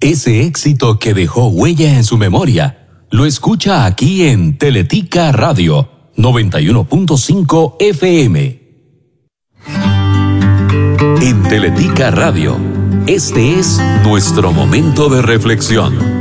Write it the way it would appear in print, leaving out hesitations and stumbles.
Ese éxito que dejó huella en su memoria, lo escucha aquí en Teletica Radio 91.5 FM. En Teletica Radio, este es nuestro momento de reflexión.